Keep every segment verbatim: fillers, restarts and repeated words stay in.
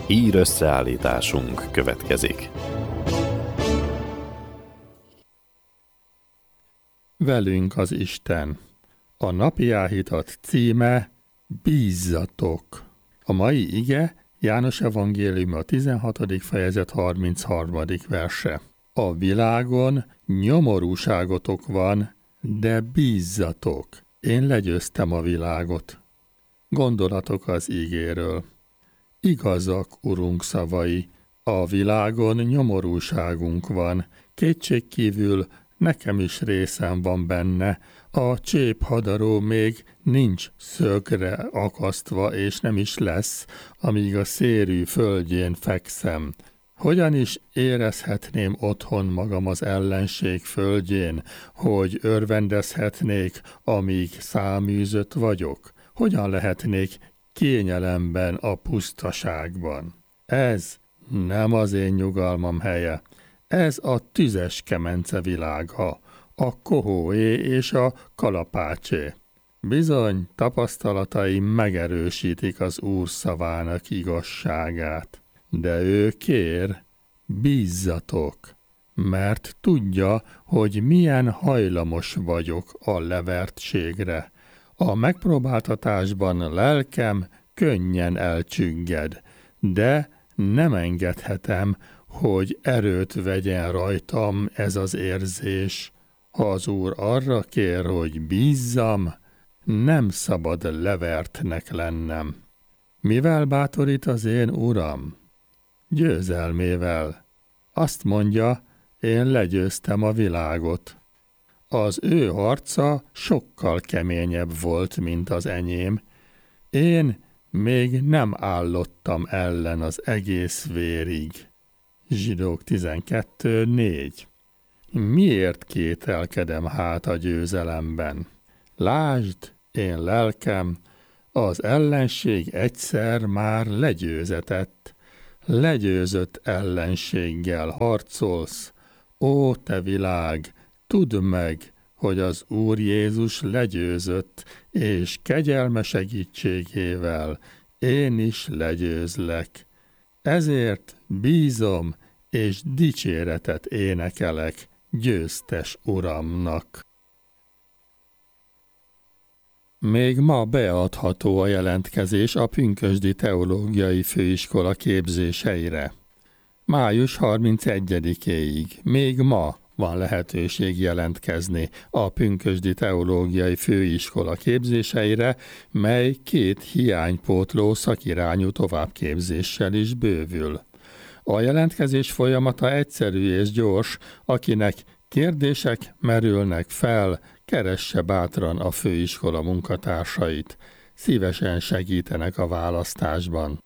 Hír összeállításunk következik. Velünk az Isten. A napi áhítat címe Bízzatok. A mai ige János evangélium a tizenhatodik fejezet harmincharmadik verse. A világon nyomorúságotok van, de bízzatok. Én legyőztem a világot. Gondolatok az ígéről. Igazak, Urunk szavai, a világon nyomorúságunk van, kétségkívül nekem is részem van benne, a cséphadaró még nincs szögre akasztva, és nem is lesz, amíg a szérű földjén fekszem. Hogyan is érezhetném otthon magam az ellenség földjén, hogy örvendezhetnék, amíg száműzött vagyok? Hogyan lehetnék kényelemben a pusztaságban? Ez nem az én nyugalmam helye. Ez a tüzes kemence világa, a kohóé és a kalapácsé. Bizony, tapasztalataim megerősítik az Úr szavának igazságát. De ő kér, bízzatok, mert tudja, hogy milyen hajlamos vagyok a levertségre. A megpróbáltatásban lelkem könnyen elcsügged, de nem engedhetem, hogy erőt vegyen rajtam ez az érzés. Ha az Úr arra kér, hogy bízzam, nem szabad levertnek lennem. Mivel bátorít az én Uram? Győzelmével. Azt mondja, én legyőztem a világot. Az ő harca sokkal keményebb volt, mint az enyém. Én még nem állottam ellen az egész vérig. Zsidók tizenkettő négy. Miért kételkedem hát a győzelemben? Lásd, én lelkem, az ellenség egyszer már legyőzetett. Legyőzött ellenséggel harcolsz. Ó, te világ, tudd meg, hogy az Úr Jézus legyőzött, és kegyelme segítségével én is legyőzlek. Ezért bízom, és dicséretet énekelek győztes Uramnak. Még ma beadható a jelentkezés a Pünkösdi Teológiai Főiskola képzéseire. május harmincegyedikéig, még ma van lehetőség jelentkezni a Pünkösdi Teológiai Főiskola képzéseire, mely két hiánypótló szakirányú továbbképzéssel is bővül. A jelentkezés folyamata egyszerű és gyors, akinek kérdések merülnek fel, keresse bátran a főiskola munkatársait. Szívesen segítenek a választásban.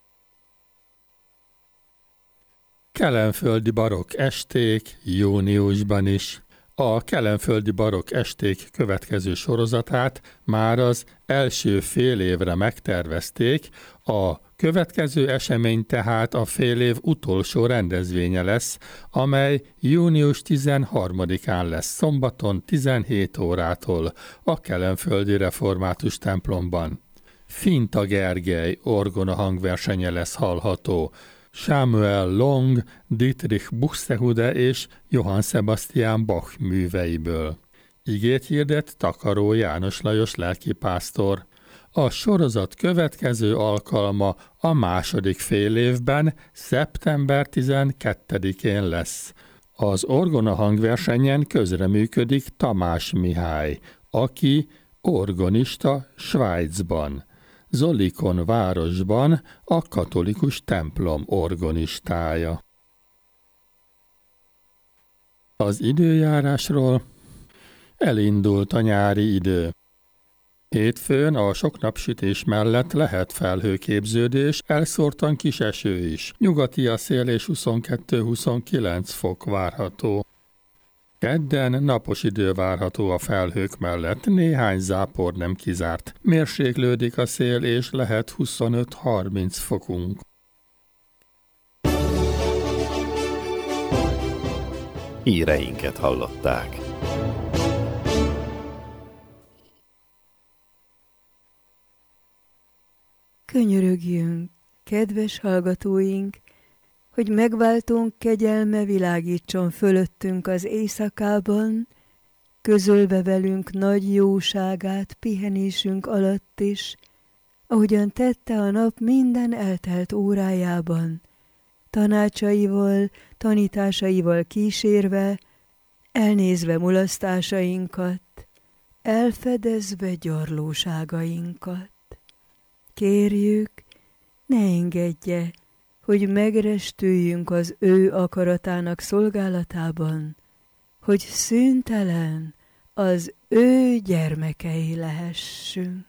Kelenföldi barokk esték júniusban is. A kelenföldi barokk esték következő sorozatát már az első fél évre megtervezték, a következő esemény tehát a fél év utolsó rendezvénye lesz, amely június tizenharmadikán lesz szombaton tizenhét órától a kelenföldi református templomban. Finta Gergely orgona hangversenye lesz hallható, Samuel Long, Dietrich Buxtehude és Johann Sebastian Bach műveiből. Igét hirdet Takaró János Lajos lelkipásztor. A sorozat következő alkalma a második fél évben, szeptember tizenkettedikén lesz. Az orgona hangversenyen közreműködik Tamás Mihály, aki orgonista Svájcban. Zolikon városban a katolikus templom orgonistája. Az időjárásról elindult a nyári idő. Hétfőn a sok napsütés mellett lehet felhőképződés, elszórtan kis eső is. Nyugati a szél és huszonkettő-huszonkilenc fok várható. Kedden napos idő várható a felhők mellett, néhány zápor nem kizárt. Mérséklődik a szél és lehet huszonöt-harminc fokunk. Híreinket hallották. Könyörögjünk, Kedves hallgatóink, hogy megváltónk kegyelme világítson fölöttünk az éjszakában, közölve velünk nagy jóságát pihenésünk alatt is, ahogyan tette a nap minden eltelt órájában, tanácsaival, tanításaival kísérve, elnézve mulasztásainkat, elfedezve gyarlóságainkat. Kérjük, ne engedje, hogy megrestüljünk az ő akaratának szolgálatában, hogy szüntelen az ő gyermekei lehessünk.